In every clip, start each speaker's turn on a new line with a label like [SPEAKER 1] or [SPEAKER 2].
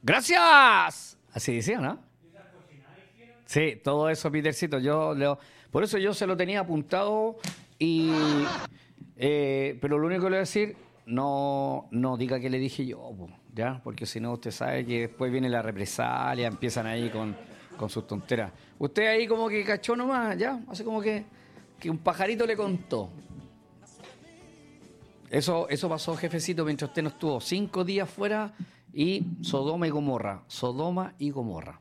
[SPEAKER 1] ¡Gracias! Así decía, ¿no? Sí, todo eso, Petercito. Por eso yo se lo tenía apuntado y... pero lo único que le voy a decir, no diga que le dije yo, po, ¿ya? Porque si no, usted sabe que después viene la represalia, empiezan ahí con sus tonteras. Usted ahí como que cachó nomás, ¿ya? Así como que un pajarito le contó. Eso pasó, jefecito, mientras usted no estuvo 5 días fuera y Sodoma y Gomorra. Sodoma y Gomorra.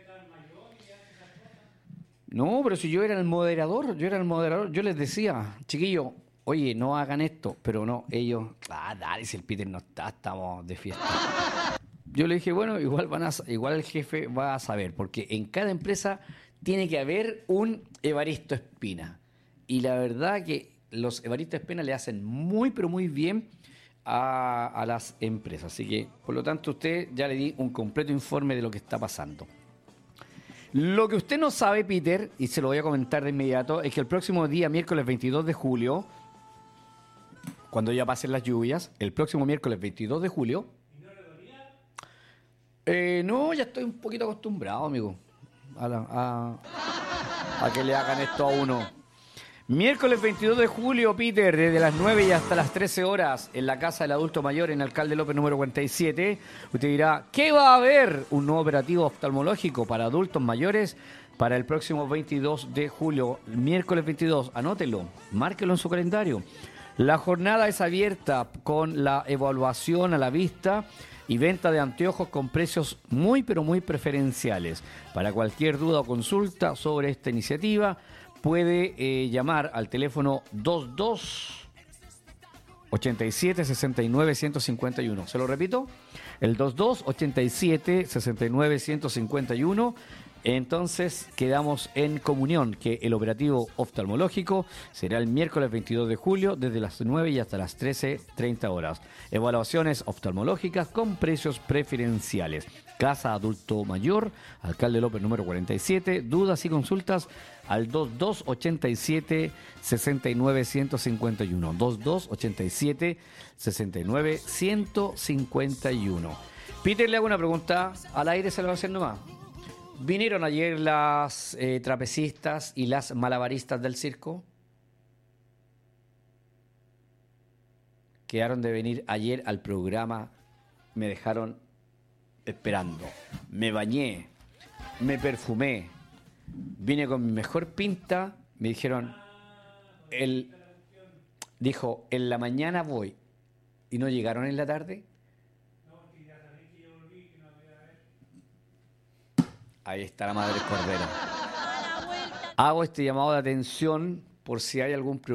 [SPEAKER 1] No, pero si yo era el moderador, yo les decía, chiquillos, oye, no hagan esto, pero no, ellos, dale, si el Peter no está, estamos de fiesta. Yo le dije, bueno, igual el jefe va a saber, porque en cada empresa tiene que haber un Evaristo Espina. Y la verdad que los Evaristo Espina le hacen muy, pero muy bien a las empresas. Así que, por lo tanto, usted ya le di un completo informe de lo que está pasando. Lo que usted no sabe, Peter, y se lo voy a comentar de inmediato, es que el próximo día, miércoles 22 de julio, cuando ya pasen las lluvias, el próximo miércoles 22 de julio... no, ya estoy un poquito acostumbrado, amigo, a que le hagan esto a uno. Miércoles 22 de julio, Peter, desde las 9 y hasta las 13 horas, en la Casa del Adulto Mayor, en Alcalde López número 47. Usted dirá, ¿qué va a haber? Un nuevo operativo oftalmológico para adultos mayores para el próximo 22 de julio, miércoles 22. Anótelo, márquelo en su calendario. La jornada es abierta con la evaluación a la vista y venta de anteojos con precios muy, pero muy preferenciales. Para cualquier duda o consulta sobre esta iniciativa, puede llamar al teléfono 22 87 69 151. Se lo repito, el 22 87 69 151. Entonces quedamos en comunión que el operativo oftalmológico será el miércoles 22 de julio desde las 9 y hasta las 13:30 horas. Evaluaciones oftalmológicas con precios preferenciales. Casa Adulto Mayor, Alcalde López número 47. Dudas y consultas al 22 87 69 151. 22 87 69 151. Peter, le hago una pregunta. Al aire se lo va a hacer nomás. ¿Vinieron ayer las trapecistas y las malabaristas del circo? Quedaron de venir ayer al programa, me dejaron esperando. Me bañé, me perfumé, vine con mi mejor pinta, me dijeron, dijo, en la mañana voy, y no llegaron en la tarde. Ahí está la madre Cordero. Hago este llamado de atención por si hay algún problema.